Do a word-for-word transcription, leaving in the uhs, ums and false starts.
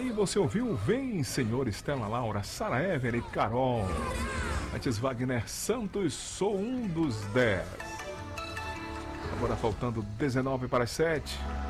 aí você ouviu Vem, Senhor, Estela Laura, Sara Evelyn, Carol. Antes Wagner Santos, Sou um dos dez. Agora faltando dezenove para as sete.